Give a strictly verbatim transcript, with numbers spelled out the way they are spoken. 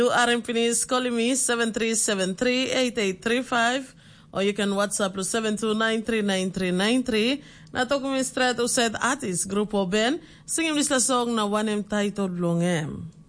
You are in Finis, calling me seven three seven three, eight eight three five. Or you can WhatsApp to seven two nine three nine three nine three. Na talk me straight to said artist, Grupo Ben. Sing him this song na one em titled Longem.